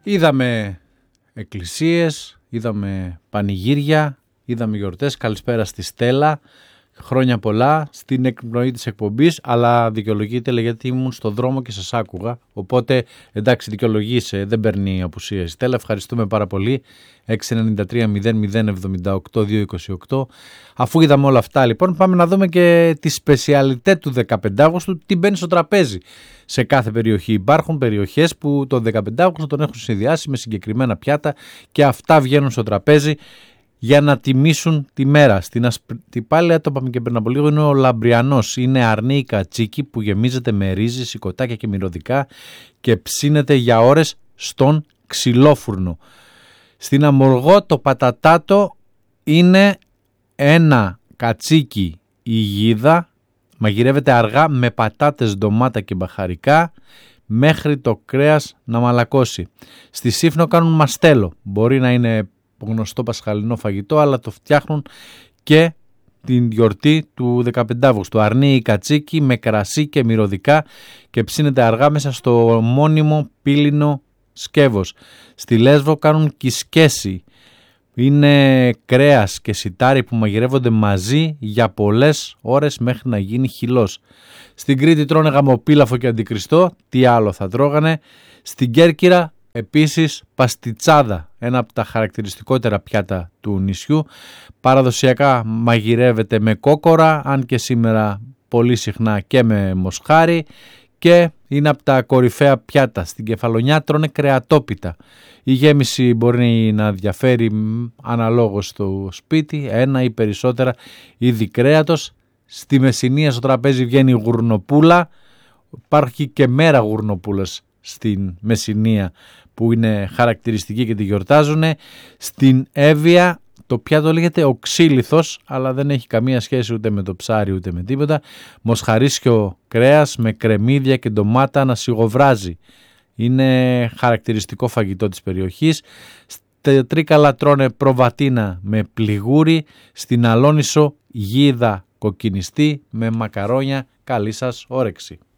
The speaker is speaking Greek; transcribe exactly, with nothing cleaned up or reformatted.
Είδαμε εκκλησίες, είδαμε πανηγύρια, είδαμε γιορτές. Καλησπέρα στη Στέλλα. Χρόνια πολλά στην εκπνοή της εκπομπής, αλλά δικαιολογείται γιατί ήμουν στον δρόμο και σας άκουγα. Οπότε εντάξει, δικαιολογείσαι, δεν παίρνει απουσία η Στέλλα. Ευχαριστούμε πάρα πολύ. έξι εννιά τρία μηδέν μηδέν εβδομήντα οκτώ διακόσια είκοσι οκτώ. Αφού είδαμε όλα αυτά, λοιπόν, πάμε να δούμε και τη σπεσιαλιτέ του δεκαπέντε Αυγούστου, τι μπαίνει στο τραπέζι. Σε κάθε περιοχή υπάρχουν περιοχές που το δεκαπέντε Αυγούστου τον έχουν συνδυάσει με συγκεκριμένα πιάτα και αυτά βγαίνουν στο τραπέζι για να τιμήσουν τη μέρα. Στην Ασπριτιπάλαια, το είπαμε και πριν από λίγο, είναι ο Λαμπριανός. Είναι αρνί η κατσίκι που γεμίζεται με ρύζι, σηκωτάκια και μυρωδικά και ψήνεται για ώρες στον ξυλόφουρνο. Στην Αμοργό το πατατάτο είναι ένα κατσίκι υγίδα, μαγειρεύεται αργά με πατάτες, ντομάτα και μπαχαρικά μέχρι το κρέας να μαλακώσει. Στη Σύφνο κάνουν μαστέλο. Μπορεί να είναι γνωστό πασχαλινό φαγητό, αλλά το φτιάχνουν και την γιορτή του δεκαπέντε Αυγούστου. Αρνί η κατσίκι με κρασί και μυρωδικά και ψήνεται αργά μέσα στο μόνιμο πύλινο σκεύος. Στη Λέσβο κάνουν κισκέσι. Είναι κρέας και σιτάρι που μαγειρεύονται μαζί για πολλές ώρες μέχρι να γίνει χυλός. Στην Κρήτη τρώνε γαμοπίλαφο και αντικριστό. Τι άλλο θα τρώγανε. Στην Κέρκυρα επίσης παστιτσάδα, ένα από τα χαρακτηριστικότερα πιάτα του νησιού. Παραδοσιακά μαγειρεύεται με κόκορα, αν και σήμερα πολύ συχνά και με μοσχάρι, και είναι από τα κορυφαία πιάτα. Στην Κεφαλονιά τρώνε κρεατόπιτα. Η γέμιση μπορεί να διαφέρει αναλόγως στο σπίτι, ένα ή περισσότερα είδη κρέατος. Στη Μεσσηνία στο τραπέζι βγαίνει γουρνοπούλα. Υπάρχει και μέρα γουρνοπούλας στην Μεσσηνία που είναι χαρακτηριστική και τη γιορτάζουν. Στην Εύβοια το πιάτο λέγεται οξύλιθος, αλλά δεν έχει καμία σχέση ούτε με το ψάρι ούτε με τίποτα. Μοσχαρίσιο κρέας με κρεμμύδια και ντομάτα να σιγοβράζει. Είναι χαρακτηριστικό φαγητό της περιοχής. Στα Τρίκαλα τρώνε προβατίνα με πληγούρι. Στην Αλόνισο γίδα κοκκινιστή με μακαρόνια. Καλή σας όρεξη.